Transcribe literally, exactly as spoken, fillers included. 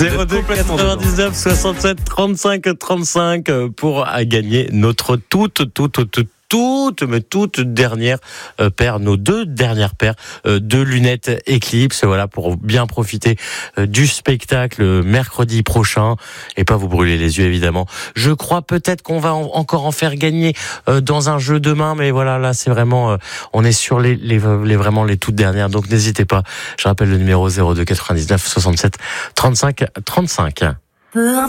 zéro deux quatre-vingt-dix-neuf soixante-sept trente-cinq trente-cinq pour gagner notre toute, toute, toute, toute, mais toute dernière paire, nos deux dernières paires de lunettes Eclipse. Voilà, pour bien profiter du spectacle mercredi prochain et pas vous brûler les yeux, évidemment. Je crois peut-être qu'on va en, encore en faire gagner dans un jeu demain, mais voilà, là, c'est vraiment, on est sur les, les, les vraiment les toutes dernières. Donc, n'hésitez pas. Je rappelle le numéro zéro deux quatre-vingt-dix-neuf soixante-sept trente-cinq trente-cinq.